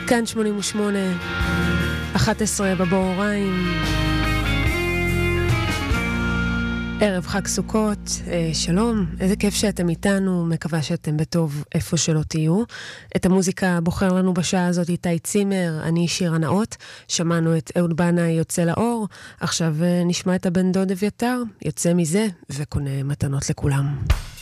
כאן 88, 11 בבוריים, ערב חג סוכות, שלום, איזה כיף שאתם איתנו, מקווה שאתם בטוב איפה שלא תהיו. את המוזיקה בוחר לנו בשעה הזאת איתי צימר, אני שירה נאות, שמענו את אהוד בנאי יוצא לאור, עכשיו נשמע את הבן דוד אביתר, יוצא מזה וקונה מתנות לכולם.